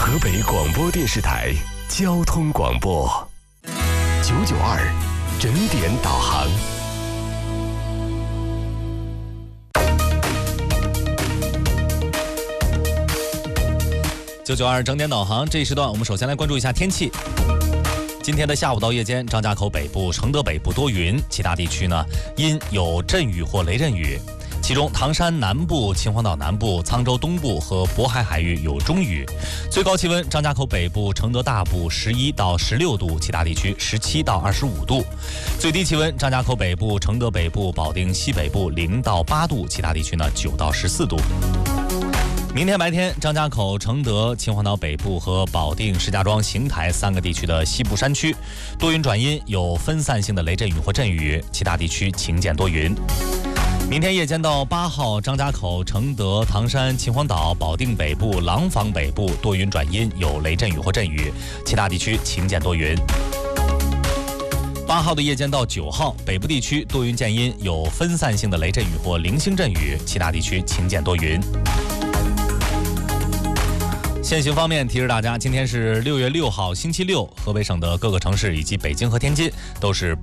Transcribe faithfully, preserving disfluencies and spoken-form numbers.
河北广播电视台交通广播九九二整点导航。 九九二整点导航，这一时段我们首先来关注一下天气。今天的下午到夜间，张家口北部、承德北部多云，其他地区呢阴有阵雨或雷阵雨。其中唐山南部、秦皇岛南部、沧州东部和渤海海域有中雨。最高气温，张家口北部、承德大部十一到十六度，其他地区十七到二十五度。最低气温，张家口北部、承德北部、保定西北部零到八度，其他地区呢九到十四度。明天白天，张家口、承德、秦皇岛北部和保定、石家庄、邢台三个地区的西部山区多云转阴，有分散性的雷阵雨或阵雨，其他地区晴间多云。明天夜间到八号，张家口、承德、唐山、秦皇岛、保定北部、廊坊北部多云转阴，有雷阵雨或阵雨，其他地区晴间多云。八号的夜间到九号，北部地区多云见阴，有分散性的雷阵雨或零星阵雨，其他地区晴间多云。限行方面，提示大家，今天是六月六号星期六，河北省的各个城市以及北京和天津都是